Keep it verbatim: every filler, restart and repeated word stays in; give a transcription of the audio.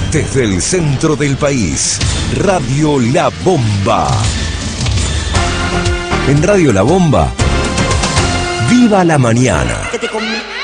Desde el centro del país, Radio La Bomba. En Radio La Bomba, ¡viva la mañana!